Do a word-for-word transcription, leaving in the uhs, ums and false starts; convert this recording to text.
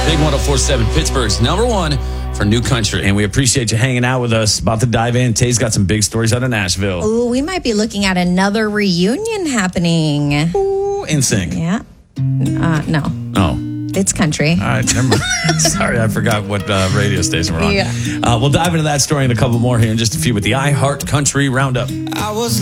Big one oh four point seven, Pittsburgh's number one for new country. And we appreciate you hanging out with us. About to dive in. Tay's got some big stories out of Nashville. Ooh, we might be looking at another reunion happening. Ooh, in sync. Yeah. Uh, no. Oh. It's country. All right, never mind. Sorry, I forgot what uh, radio station we're on. Yeah. Uh, we'll dive into that story and a couple more here in just a few with the iHeart Country Roundup. I was